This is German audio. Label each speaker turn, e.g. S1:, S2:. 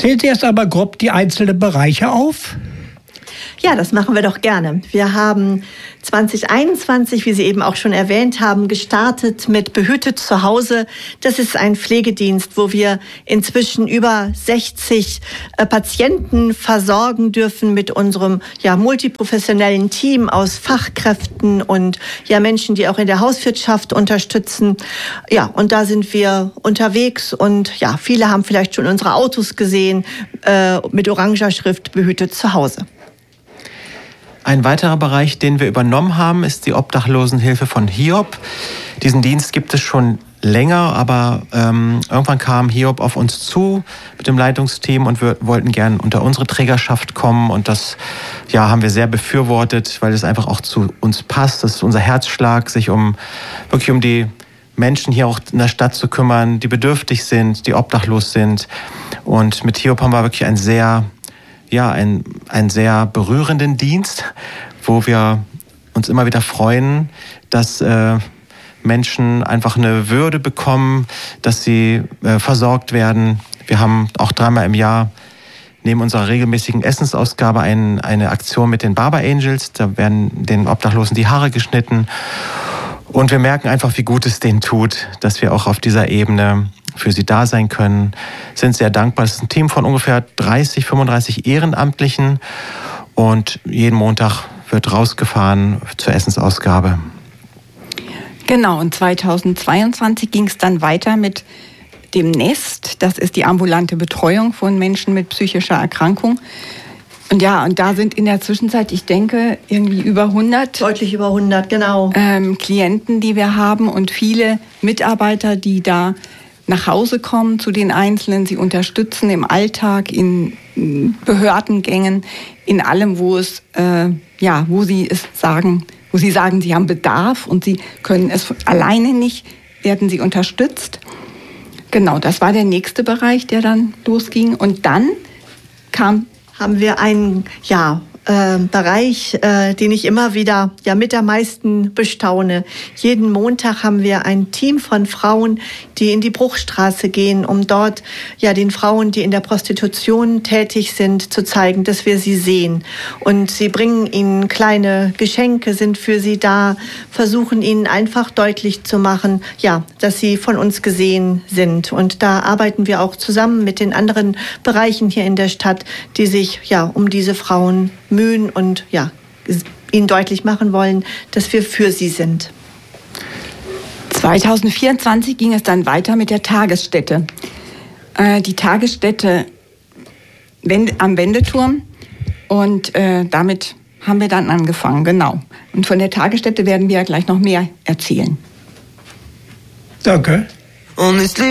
S1: Zählt Sie erst aber grob die einzelnen Bereiche auf?
S2: Ja, das machen wir doch gerne. Wir haben 2021, wie Sie eben auch schon erwähnt haben, gestartet mit Behütet zu Hause. Das ist ein Pflegedienst, wo wir inzwischen über 60 Patienten versorgen dürfen mit unserem multiprofessionellen Team aus Fachkräften und Menschen, die auch in der Hauswirtschaft unterstützen. Ja, und da sind wir unterwegs und viele haben vielleicht schon unsere Autos gesehen mit oranger Schrift Behütet zu Hause.
S3: Ein weiterer Bereich, den wir übernommen haben, ist die Obdachlosenhilfe von Hiob. Diesen Dienst gibt es schon länger, aber irgendwann kam Hiob auf uns zu mit dem Leitungsteam und wir wollten gern unter unsere Trägerschaft kommen und das haben wir sehr befürwortet, weil es einfach auch zu uns passt. Das ist unser Herzschlag, sich wirklich um die Menschen hier auch in der Stadt zu kümmern, die bedürftig sind, die obdachlos sind. Und mit Hiob haben wir wirklich einen sehr berührenden Dienst, wo wir uns immer wieder freuen, dass Menschen einfach eine Würde bekommen, dass sie versorgt werden. Wir haben auch 3-mal im Jahr neben unserer regelmäßigen Essensausgabe eine Aktion mit den Barber Angels. Da werden den Obdachlosen die Haare geschnitten. Und wir merken einfach, wie gut es denen tut, dass wir auch auf dieser Ebene für sie da sein können, sind sehr dankbar. Es ist ein Team von ungefähr 35 Ehrenamtlichen und jeden Montag wird rausgefahren zur Essensausgabe.
S4: Genau, und 2022 ging es dann weiter mit dem Nest. Das ist die ambulante Betreuung von Menschen mit psychischer Erkrankung. Und da sind in der Zwischenzeit, ich denke, irgendwie über 100.
S2: Deutlich über 100, genau.
S4: Klienten, die wir haben und viele Mitarbeiter, die da nach Hause kommen zu den Einzelnen, sie unterstützen im Alltag, in Behördengängen, in allem, wo sie sagen, sie haben Bedarf und sie können es alleine nicht, werden sie unterstützt. Genau, das war der nächste Bereich, der dann losging. Und dann
S2: haben wir einen Bereich, den ich immer wieder mit am meisten bestaune. Jeden Montag haben wir ein Team von Frauen, die in die Bruchstraße gehen, um dort den Frauen, die in der Prostitution tätig sind, zu zeigen, dass wir sie sehen. Und sie bringen ihnen kleine Geschenke, sind für sie da, versuchen ihnen einfach deutlich zu machen, dass sie von uns gesehen sind. Und da arbeiten wir auch zusammen mit den anderen Bereichen hier in der Stadt, die sich um diese Frauen mühen und ihnen deutlich machen wollen, dass wir für sie sind.
S4: 2024 ging es dann weiter mit der Tagesstätte. Die Tagesstätte am Wendeturm und damit haben wir dann angefangen, genau. Und von der Tagesstätte werden wir gleich noch mehr erzählen.
S1: Danke.